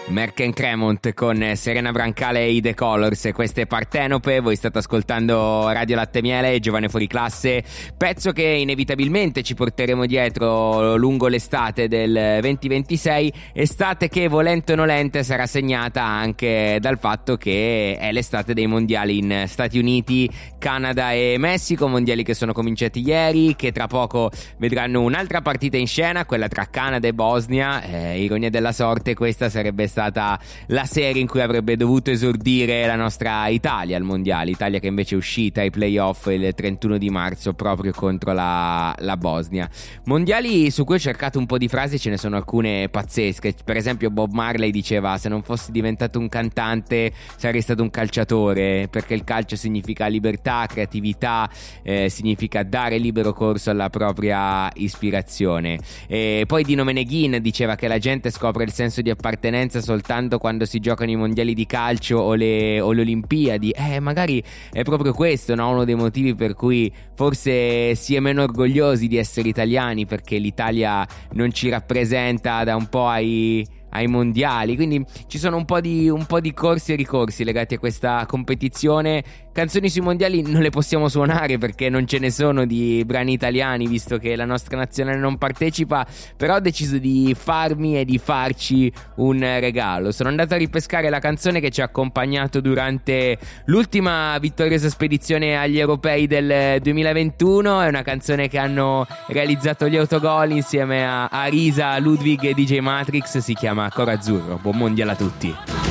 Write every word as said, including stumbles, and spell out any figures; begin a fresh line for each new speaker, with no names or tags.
Merken Cremont con Serena Brancale e i The Colors. Queste Partenope, voi state ascoltando Radio Latte Miele e Giovane Fuori Classe, pezzo che inevitabilmente ci porteremo dietro lungo l'estate del venti ventisei, estate che volente o nolente sarà segnata anche dal fatto che è l'estate dei mondiali in Stati Uniti, Canada e Messico, mondiali che sono cominciati ieri, che tra poco vedranno un'altra partita in scena, quella tra Canada e Bosnia. Eh, ironia della sorte, questa sarebbe stata stata la serie in cui avrebbe dovuto esordire la nostra Italia al mondiale, Italia che invece è uscita ai playoff il trentuno di marzo proprio contro la, la Bosnia. Mondiali su cui ho cercato un po' di frasi, ce ne sono alcune pazzesche. Per esempio Bob Marley diceva: se non fossi diventato un cantante sarei stato un calciatore, perché il calcio significa libertà, creatività, eh, significa dare libero corso alla propria ispirazione. E poi Dino Meneghin diceva che la gente scopre il senso di appartenenza soltanto quando si giocano i mondiali di calcio o le, o le Olimpiadi. Eh, magari è proprio questo, no? Uno dei motivi per cui forse si è meno orgogliosi di essere italiani, perché l'Italia non ci rappresenta da un po' ai... ai mondiali, quindi ci sono un po' di un po' di corsi e ricorsi legati a questa competizione. Canzoni sui mondiali non le possiamo suonare perché non ce ne sono di brani italiani, visto che la nostra nazionale non partecipa, però ho deciso di farmi e di farci un regalo. Sono andato a ripescare la canzone che ci ha accompagnato durante l'ultima vittoriosa spedizione agli europei del duemilaventuno. È una canzone che hanno realizzato gli Autogol insieme a Arisa, Ludwig e D J Matrix, si chiama Coro Azzurro. Buon mondiale a tutti.